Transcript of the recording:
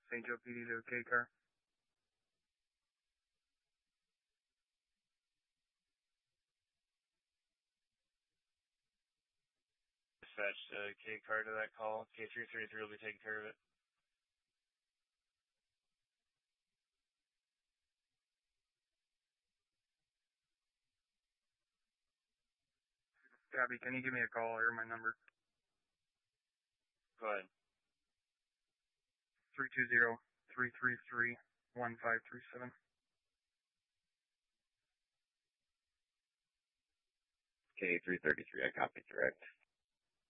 St. Joe PD to a K car. Dispatch K car to that call. K333 will be taking care of it. Gabby, can you give me a call or my number? Go ahead. 320-333-1537. K333, I copy direct.